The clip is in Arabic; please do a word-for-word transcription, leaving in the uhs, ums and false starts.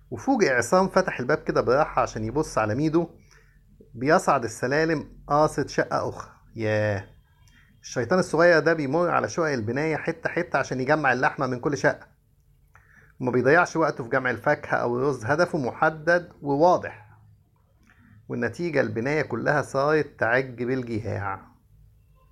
وفوجئ عصام فتح الباب كده براحة عشان يبص على ميدو بيصعد السلالم قاصد شقة أخرى. ياه، الشيطان الصغير ده بيمر على شقق البناية حتة حتة عشان يجمع اللحمة من كل شقة، وما بيضيعش وقته في جمع الفاكهة أو الرز. هدفه محدد وواضح، والنتيجة البناية كلها صارت تعج بالجهاع.